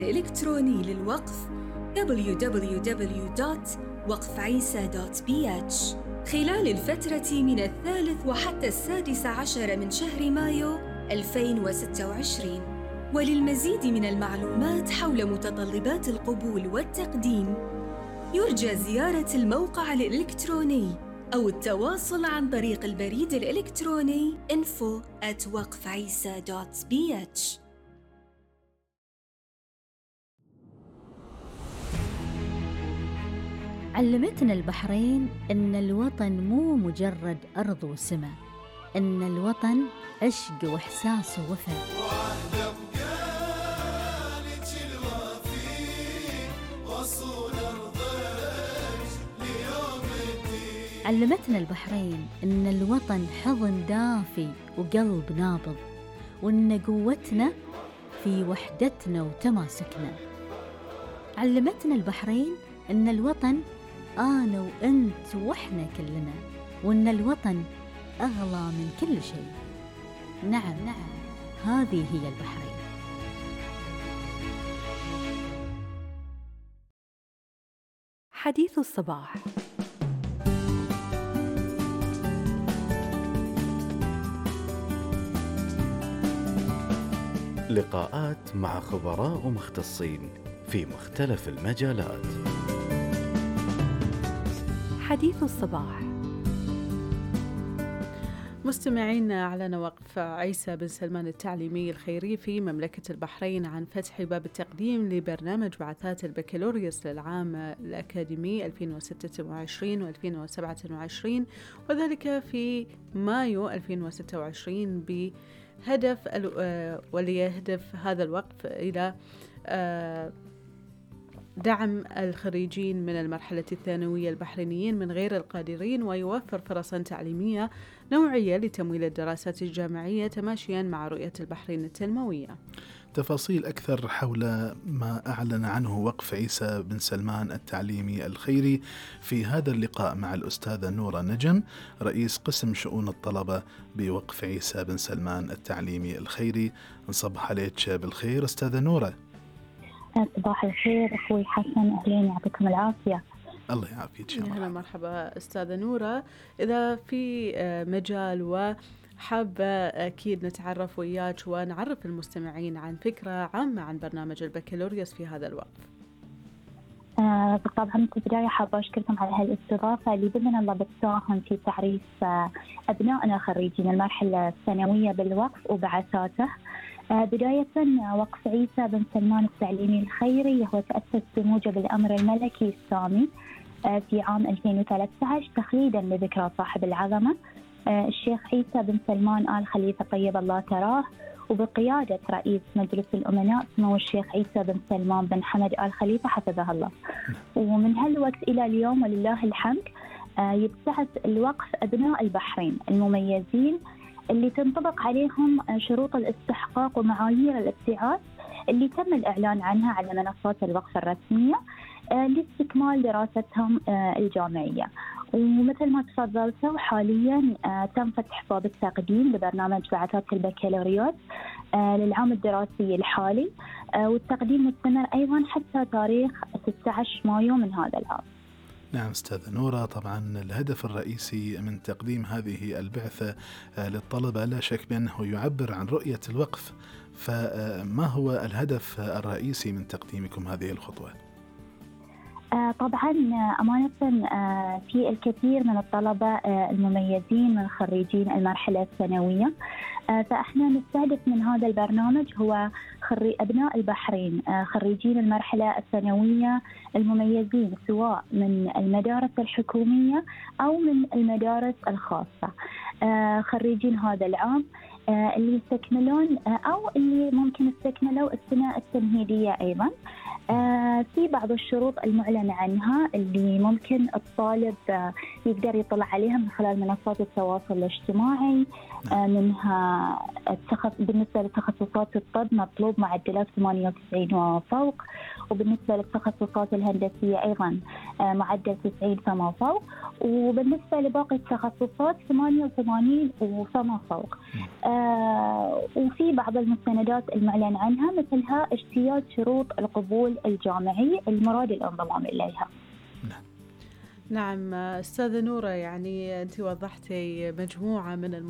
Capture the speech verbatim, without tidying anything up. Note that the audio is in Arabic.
الإلكتروني للوقف دبليو دبليو دبليو دوت وقف عيسى دوت بي إتش خلال الفترة من الثالث وحتى السادس عشر من شهر مايو ألفين وستة وعشرين. وللمزيد من المعلومات حول متطلبات القبول والتقديم يرجى زيارة الموقع الإلكتروني أو التواصل عن طريق البريد الإلكتروني info at وقف عيسى دوت بي إتش. علمتنا البحرين إن الوطن مو مجرد أرض وسماء، إن الوطن عشق وإحساس ووفا. علمتنا البحرين إن الوطن حضن دافي وقلب نابض، وإن قوتنا في وحدتنا وتماسكنا. علمتنا البحرين إن الوطن أنا وأنت وإحنا كلنا، وإن الوطن أغلى من كل شيء. نعم نعم، هذه هي البحرين. حديث الصباح. لقاءات مع خبراء ومختصين في مختلف المجالات. حديث الصباح. مستمعينا، أعلن وقف عيسى بن سلمان التعليمي الخيري في مملكة البحرين عن فتح باب التقديم لبرنامج بعثات البكالوريوس للعام الأكاديمي ألفين وستة وعشرين وألفين وسبعة وعشرين، وذلك في مايو ألفين وستة وعشرين بهدف وليهدف هذا الوقف إلى دعم الخريجين من المرحلة الثانوية البحرينيين من غير القادرين، ويوفر فرصا تعليمية نوعية لتمويل الدراسات الجامعية تماشيا مع رؤية البحرين التنموية. تفاصيل أكثر حول ما أعلن عنه وقف عيسى بن سلمان التعليمي الخيري في هذا اللقاء مع الأستاذة نورة نجم، رئيس قسم شؤون الطلبة بوقف عيسى بن سلمان التعليمي الخيري. نصبح عليك بالخير أستاذة نورة. صباح الخير أخوي حسن، أهلين، يعطيكم العافية. الله يعافيك. يا هلا، مرحبا أستاذة نورة. إذا في مجال وحابة أكيد نتعرف وياك ونعرف المستمعين عن فكرة عامة عن برنامج البكالوريوس في هذا الوقف. آه طبعا في البداية حابة أشكركم على هالاستضافة اللي بإذن الله بتساهم في تعريف آه أبنائنا خريجين المرحلة الثانوية بالوقف وبعثاته. آه بداية وقف عيسى بن سلمان التعليمي الخيري هو تأسس بموجب الأمر الملكي السامي آه في عام ألفين وثلاثة عشر تخليدا لذكرى صاحب العظمة آه الشيخ عيسى بن سلمان آل خليفة طيب الله تراه، وبقيادة رئيس مجلس الأمناء سمو الشيخ عيسى بن سلمان بن حمد آل خليفة حفظه الله. ومن هالوقت إلى اليوم ولله الحمد آه يبتعث الوقف أبناء البحرين المميزين اللي تنطبق عليهم شروط الاستحقاق ومعايير الابتعاث اللي تم الإعلان عنها على منصات الوقف الرسمية لاستكمال دراستهم الجامعية. ومثل ما تفضلتوا حاليا تم فتح باب التقديم لبرنامج بعثات البكالوريوس للعام الدراسي الحالي، والتقديم مستمر أيضا حتى تاريخ ستة عشر مايو من هذا العام. نعم أستاذة نورة، طبعا الهدف الرئيسي من تقديم هذه البعثة للطلبة لا شك بأنه يعبر عن رؤية الوقف، فما هو الهدف الرئيسي من تقديمكم هذه الخطوة؟ آه طبعا أمانة آه في الكثير من الطلبة آه المميزين من خريجين المرحلة الثانوية، آه فإحنا نستهدف من هذا البرنامج هو خري أبناء البحرين آه خريجين المرحلة الثانوية المميزين سواء من المدارس الحكومية أو من المدارس الخاصة، آه خريجين هذا العام آه اللي يستكملون آه أو اللي ممكن يستكملوا السنة التمهيدية أيضا. آه في بعض الشروط المعلن عنها اللي ممكن الطالب آه يقدر يطلع عليها من خلال منصات التواصل الاجتماعي. آه منها التخص... بالنسبة لتخصصات الطب مطلوب معدلات ثمانية وتسعين وفوق، وبالنسبة للتخصصات الهندسية أيضا آه معدل تسعين فما فوق، وبالنسبة لباقي التخصصات ثمانية وثمانين وفما فوق. آه وفي بعض المستندات المعلن عنها مثلها اجتياز شروط القبول الجامعي المراد الانضمام إليها. نعم أستاذة نورة، يعني أنت وضحتي مجموعة من